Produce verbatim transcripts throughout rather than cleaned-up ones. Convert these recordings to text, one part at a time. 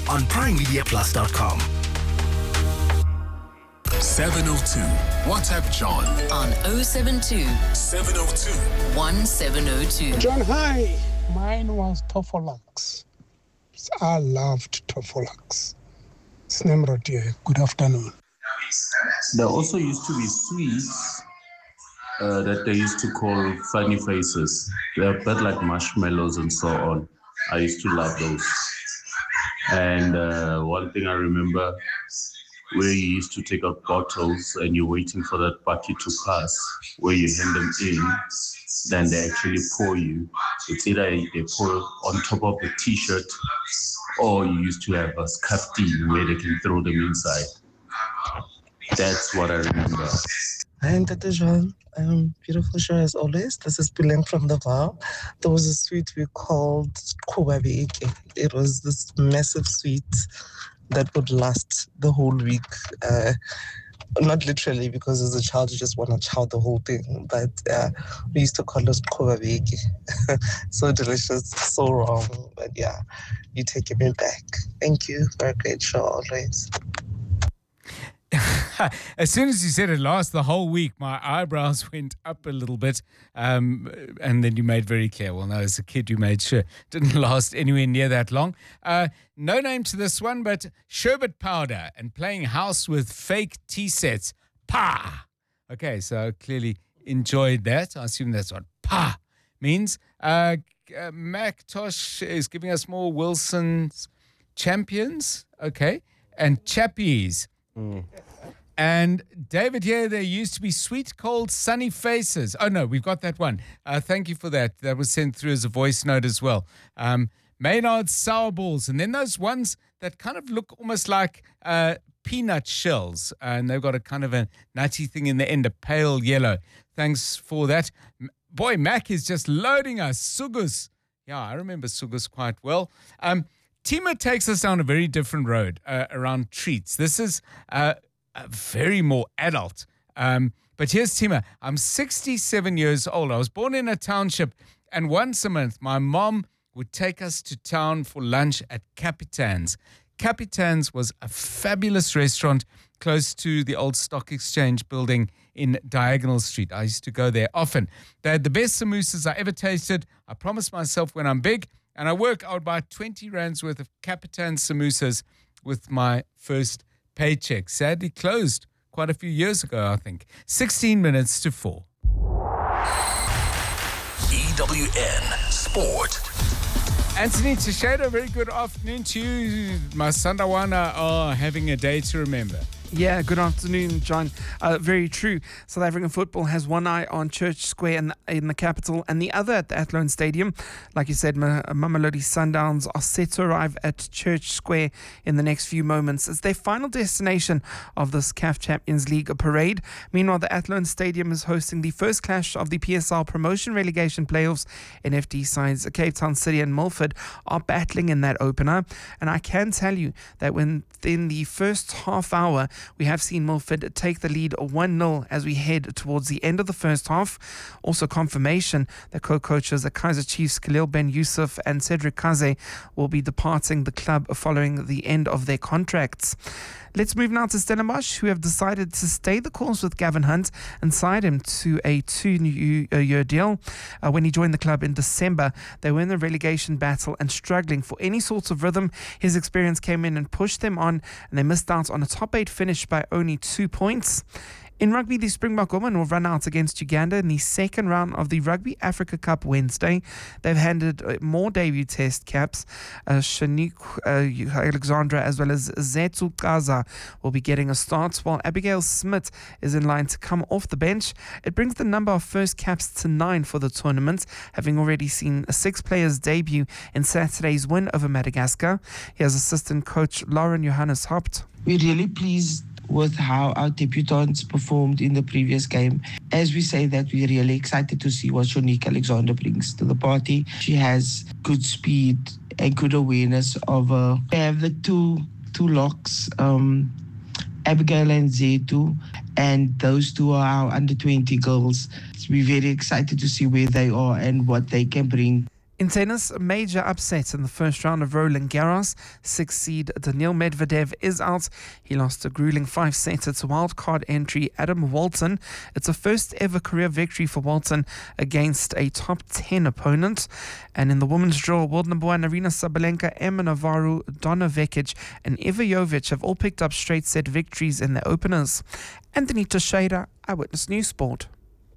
on prime media plus dot com. seven oh two. WhatsApp John on oh seven two, seven oh two, one seven oh two. John, hi. Mine was Toffolax. I loved Toffolax. It's Nimrod here. Good afternoon. There also used to be sweets uh, that they used to call funny faces. They're a bit like marshmallows and so on. I used to love those. And uh, one thing I remember, where you used to take out bottles and you're waiting for that bucket to pass, where you hand them in, then they actually pour you. It's either they pour on top of the t-shirt, or you used to have a scuffy where they can throw them inside. That's what I remember. Hi, I'm Tata John. Um, beautiful show as always. This is Bilen from the bar. There was a sweet we called Kubabeke. It was this massive sweet that would last the whole week. Uh, not literally, because as a child you just want to chow the whole thing. But uh, we used to call it Kubabeke. So delicious, so wrong. But yeah, you take me back. Thank you for a great show always. As soon as you said it last the whole week, my eyebrows went up a little bit. Um, and then you made very clear, well, no, as a kid, you made sure it didn't last anywhere near that long. Uh, no name to this one, but sherbet powder and playing house with fake tea sets. Pa! Okay, so clearly enjoyed that. I assume that's what pa means. Uh, uh, Mactosh is giving us more Wilson's champions. Okay. And chappies. Mm. And David here, there used to be sweet, cold, sunny faces. Oh, no, we've got that one. Uh, thank you for that. That was sent through as a voice note as well. Um, Maynard's sour balls. And then those ones that kind of look almost like uh, peanut shells. And they've got a kind of a nutty thing in the end, a pale yellow. Thanks for that. Boy, Mac is just loading us. Sugus. Yeah, I remember Sugus quite well. Um, Tima takes us down a very different road uh, around treats. This is uh, a very more adult. Um, but here's Tima. I'm sixty-seven years old. I was born in a township, and once a month, my mom would take us to town for lunch at Capitan's. Capitan's was a fabulous restaurant close to the old Stock Exchange building in Diagonal Street. I used to go there often. They had the best samosas I ever tasted. I promised myself when I'm big and I work, I would buy twenty rands worth of Capitan samosas with my first paycheck. Sadly closed quite a few years ago, I think. sixteen minutes to four. E W N Sport. Anthony Teixeira, very good afternoon to you. My Sandawana are having a day to remember. Yeah, good afternoon, John. Uh, very true. South African football has one eye on Church Square in the, in the capital and the other at the Athlone Stadium. Like you said, Mamelodi Sundowns are set to arrive at Church Square in the next few moments. It's their final destination of this C A F Champions League parade. Meanwhile, the Athlone Stadium is hosting the first clash of the P S L promotion relegation playoffs. N F D sides Cape Town City and Milford are battling in that opener. And I can tell you that within the first half hour, we have seen Milford take the lead one nil as we head towards the end of the first half. Also confirmation that co-coaches the Kaizer Chiefs Khalil Ben Yusuf and Cedric Kaze will be departing the club following the end of their contracts. Let's move now to Stellenbosch, who have decided to stay the course with Gavin Hunt and signed him to a two-year deal. Uh, when he joined the club in December, they were in the relegation battle and struggling for any sorts of rhythm. His experience came in and pushed them on, and they missed out on a top eight finish by only two points. In rugby, the Springbok women will run out against Uganda in the second round of the Rugby Africa Cup Wednesday. They've handed more debut test caps. Uh, Shanique uh, Alexandra as well as Zetsu Kaza will be getting a start, while Abigail Smith is in line to come off the bench. It brings the number of first caps to nine for the tournament, having already seen six players debut in Saturday's win over Madagascar. Here's assistant coach Lauren Johannes Haupt. We're really pleased with how our debutants performed in the previous game. As we say that, we're really excited to see what Shonique Alexander brings to the party. She has good speed and good awareness of uh, we have the two two locks, um, Abigail and Zetu, and those two are our under twenty girls. We're very excited to see where they are and what they can bring. In tennis, a major upset in the first round of Roland Garros. Six seed Daniil Medvedev is out. He lost a grueling five-setter to wildcard entry Adam Walton. It's a first ever career victory for Walton against a top ten opponent. And in the women's draw, world number one Arina Sabalenka, Emma Navarro, Donna Vekic and Eva Jovic have all picked up straight set victories in their openers. Anthony Teixeira, Eyewitness News Sport.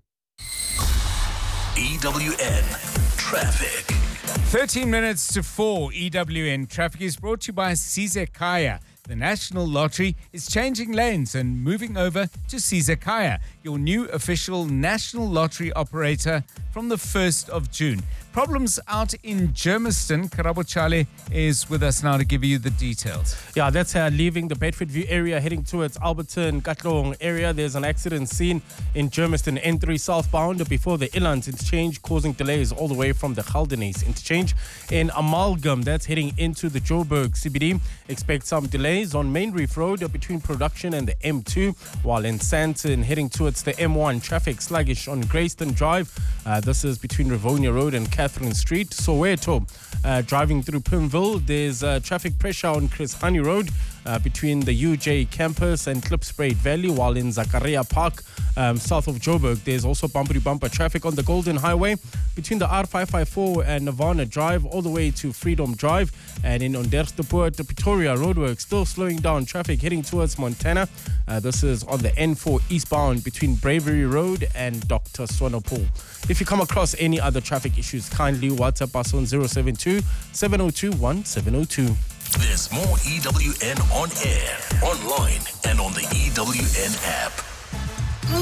E W N Traffic. thirteen minutes to four. E W N Traffic is brought to you by Sizekaya. The National Lottery is changing lanes and moving over to Sizekaya, your new official National Lottery operator from the first of June. Problems out in Germiston. Karabo Chale is with us now to give you the details. Yeah, that's uh, leaving the Bedfordview area, heading towards Alberton, Katlong area. There's an accident scene in Germiston N three southbound before the Ilands interchange, causing delays all the way from the Galdenes interchange. In Amalgam, that's heading into the Joburg C B D. Expect some delays on Main Reef Road between Production and the M two, while in Sandton, heading towards the M one, traffic sluggish on Grayston Drive. Uh, this is between Rivonia Road and Catherine Street. Soweto, uh, driving through Pimville, there's uh, traffic pressure on Chris Honey Road uh, between the U J campus and Klipspruit Valley, while in Zakaria Park, um, south of Joburg, there's also bumper-to-bumper traffic on the Golden Highway between the R five five four and Nirvana Drive all the way to Freedom Drive, and in Onderstepoort, the Pretoria Roadworks still slowing down traffic heading towards Montana. Uh, this is on the N four eastbound between Bravery Road and Doctor Swanepoel. If you come across any other traffic issues, kindly WhatsApp us on zero seven two, seven zero two, one seven zero two. There's more E W N on air, online, and on the E W N app.